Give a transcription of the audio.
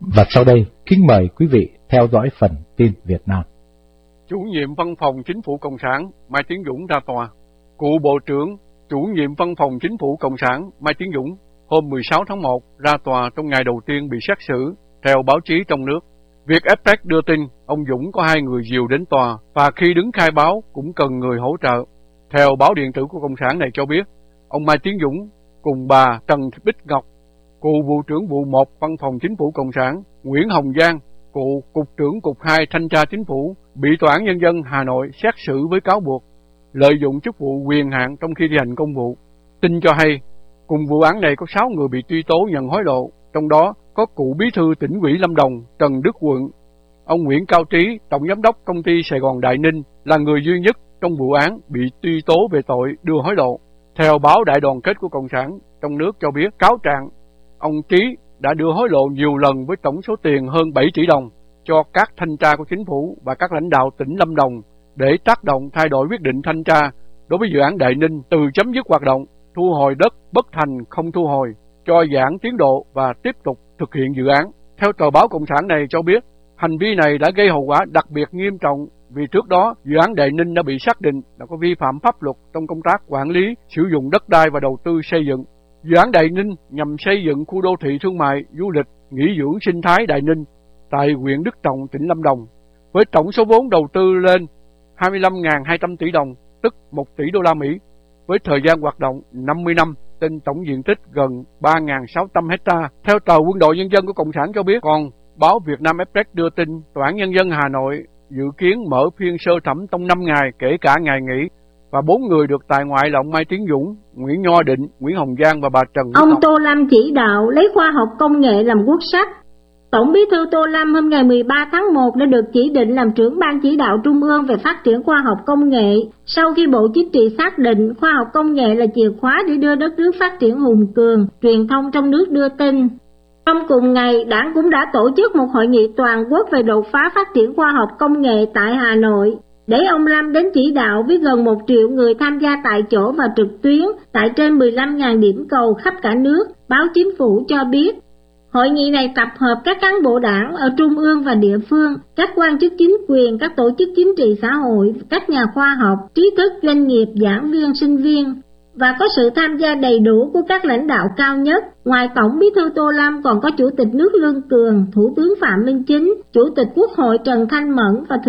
Và sau đây, kính mời quý vị theo dõi phần tin Việt Nam. Chủ nhiệm Văn phòng Chính phủ Cộng sản Mai Tiến Dũng ra tòa. Cựu Bộ trưởng, Chủ nhiệm Văn phòng Chính phủ Cộng sản Mai Tiến Dũng hôm 16 tháng 1 ra tòa trong ngày đầu tiên bị xét xử, theo báo chí trong nước. Việc Express đưa tin ông Dũng có 2 người dìu đến tòa và khi đứng khai báo cũng cần người hỗ trợ. Theo báo điện tử của Cộng sản này cho biết, ông Mai Tiến Dũng cùng bà Trần Bích Ngọc, cựu Vụ trưởng Vụ 1 Văn phòng Chính phủ Cộng sản, Nguyễn Hồng Giang, cựu Cục trưởng Cục 2 Thanh tra Chính phủ, bị Tòa án Nhân dân Hà Nội xét xử với cáo buộc lợi dụng chức vụ quyền hạn trong khi thi hành công vụ. Tin cho hay, cùng vụ án này có 6 người bị truy tố nhận hối lộ, trong đó có cựu bí thư tỉnh ủy Lâm Đồng Trần Đức Quận. Ông Nguyễn Cao Trí, tổng giám đốc công ty Sài Gòn Đại Ninh, là người duy nhất trong vụ án bị truy tố về tội đưa hối lộ. Theo báo Đại đoàn kết của Cộng sản trong nước cho biết, cáo trạng ông Trí đã đưa hối lộ nhiều lần với tổng số tiền hơn 7 tỷ đồng cho các thanh tra của chính phủ và các lãnh đạo tỉnh Lâm Đồng để tác động thay đổi quyết định thanh tra đối với dự án Đại Ninh từ chấm dứt hoạt động, thu hồi đất bất thành không thu hồi, cho giãn tiến độ và tiếp tục thực hiện dự án. Theo tờ báo Cộng sản này cho biết, hành vi này đã gây hậu quả đặc biệt nghiêm trọng vì trước đó dự án Đại Ninh đã bị xác định là có vi phạm pháp luật trong công tác quản lý, sử dụng đất đai và đầu tư xây dựng. Dự án Đại Ninh nhằm xây dựng khu đô thị thương mại, du lịch, nghỉ dưỡng sinh thái Đại Ninh tại huyện Đức Trọng, tỉnh Lâm Đồng, với tổng số vốn đầu tư lên 25.200 tỷ đồng, tức 1 tỷ đô la Mỹ, với thời gian hoạt động 50 năm, trên tổng diện tích gần 3.600 hecta. Theo tờ Quân đội Nhân dân của Cộng sản cho biết, còn báo Việt Nam Express đưa tin Tòa án Nhân dân Hà Nội dự kiến mở phiên sơ thẩm trong 5 ngày kể cả ngày nghỉ, và 4 người được tại ngoại là ông Mai Tiến Dũng, Nguyễn Nho Định, Nguyễn Hồng Giang và bà Trần Bích Ngọc. Ông Tô Lâm chỉ đạo lấy khoa học công nghệ làm quốc sách. Tổng bí thư Tô Lâm hôm ngày 13 tháng 1 đã được chỉ định làm trưởng ban chỉ đạo trung ương về phát triển khoa học công nghệ, sau khi Bộ Chính trị xác định khoa học công nghệ là chìa khóa để đưa đất nước phát triển hùng cường, truyền thông trong nước đưa tin. Trong cùng ngày, Đảng cũng đã tổ chức một hội nghị toàn quốc về đột phá phát triển khoa học công nghệ tại Hà Nội, để ông Lâm đến chỉ đạo với gần 1 triệu người tham gia tại chỗ và trực tuyến tại trên 15.000 điểm cầu khắp cả nước, báo Chính phủ cho biết. Hội nghị này tập hợp các cán bộ Đảng ở trung ương và địa phương, các quan chức chính quyền, các tổ chức chính trị xã hội, các nhà khoa học, trí thức, doanh nghiệp, giảng viên, sinh viên, và có sự tham gia đầy đủ của các lãnh đạo cao nhất. Ngoài Tổng bí thư Tô Lâm còn có Chủ tịch nước Lương Cường, Thủ tướng Phạm Minh Chính, Chủ tịch Quốc hội Trần Thanh Mẫn và